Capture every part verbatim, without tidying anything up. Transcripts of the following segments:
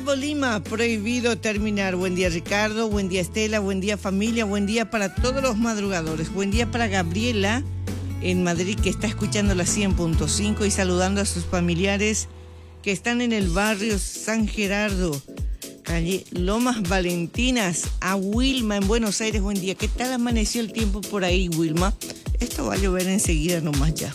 Bravo Lima, prohibido terminar. Buen día Ricardo, buen día Estela, buen día familia, buen día para todos los madrugadores. Buen día para Gabriela en Madrid, que está escuchando la cien punto cinco y saludando a sus familiares que están en el barrio San Gerardo, calle Lomas Valentinas. A Wilma en Buenos Aires, buen día. ¿Qué tal amaneció el tiempo por ahí, Wilma? Esto va a llover enseguida nomás ya.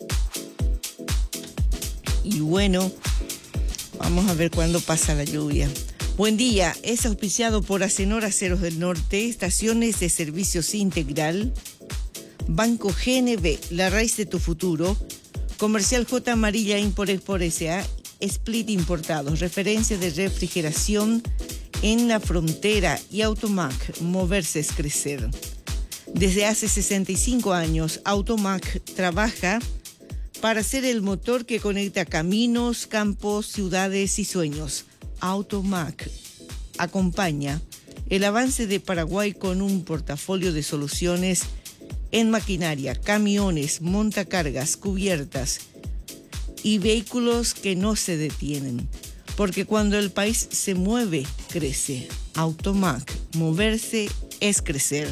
Y bueno, vamos a ver cuándo pasa la lluvia. Buen día, es auspiciado por Acenor Aceros del Norte, Estaciones de Servicios Integral, Banco G N B, la raíz de tu futuro, Comercial J Amarilla Import Export S A, Split Importados, referencia de refrigeración en la frontera, y Automac, moverse es crecer. Desde hace sesenta y cinco años, Automac trabaja para ser el motor que conecta caminos, campos, ciudades y sueños. Automac acompaña el avance de Paraguay con un portafolio de soluciones en maquinaria, camiones, montacargas, cubiertas y vehículos que no se detienen. Porque cuando el país se mueve, crece. Automac, moverse es crecer.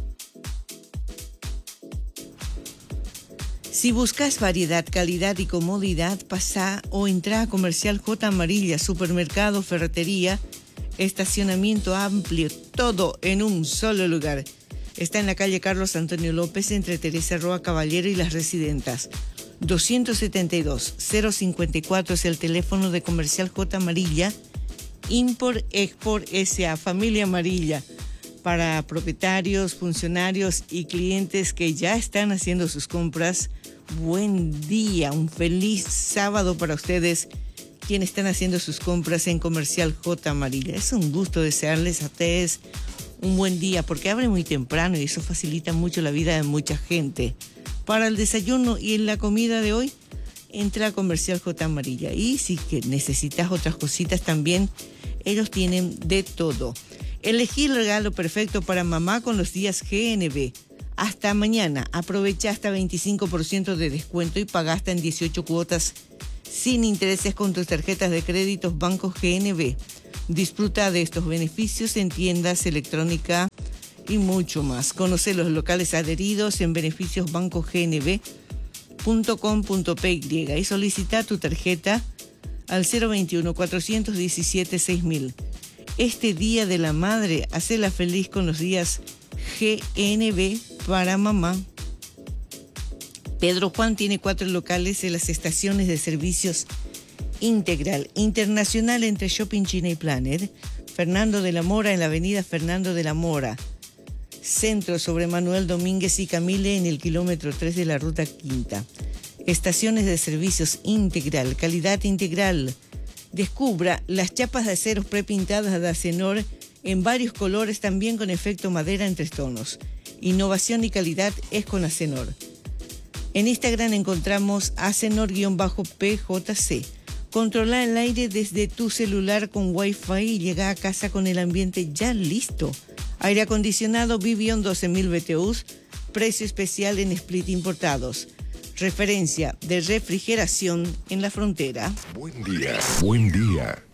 Si buscas variedad, calidad y comodidad, pasa o entra a Comercial J Amarilla, supermercado, ferretería, estacionamiento amplio, todo en un solo lugar. Está en la calle Carlos Antonio López, entre Teresa Roa Caballero y Las Residentas. doscientos setenta y dos, cero cincuenta y cuatro es el teléfono de Comercial J Amarilla, Import Export S A, familia amarilla, para propietarios, funcionarios y clientes que ya están haciendo sus compras. Buen día, un feliz sábado para ustedes quienes están haciendo sus compras en Comercial J Amarilla. Es un gusto desearles a ustedes un buen día porque abre muy temprano y eso facilita mucho la vida de mucha gente. Para el desayuno y en la comida de hoy, entra a Comercial J Amarilla. Y si que necesitas otras cositas también, ellos tienen de todo. Elegí el regalo perfecto para mamá con los días G N B. Hasta mañana, aprovecha hasta veinticinco por ciento de descuento y paga hasta en dieciocho cuotas sin intereses con tus tarjetas de créditos Banco G N B. Disfruta de estos beneficios en tiendas, electrónica y mucho más. Conoce los locales adheridos en beneficios banco g n b punto com punto p y y solicita tu tarjeta al cero veintiuno, cuatrocientos diecisiete, seis mil. Este Día de la Madre, hacela feliz con los días G N B para mamá. Pedro Juan tiene cuatro locales en las estaciones de servicios Integral Internacional entre Shopping China y Planet, Fernando de la Mora en la avenida Fernando de la Mora, Centro sobre Manuel Domínguez y Camille en el kilómetro tres de la ruta quinta. Estaciones de servicios Integral, calidad integral. Descubra las chapas de aceros prepintadas de Acenor en varios colores, también con efecto madera en tres tonos. Innovación y calidad es con Acenor. En Instagram encontramos Acenor-P J C. Controla el aire desde tu celular con Wi-Fi y llega a casa con el ambiente ya listo. Aire acondicionado Vivion doce mil B T Us, precio especial en Split Importados. Referencia de refrigeración en la frontera. Buen día, buen día.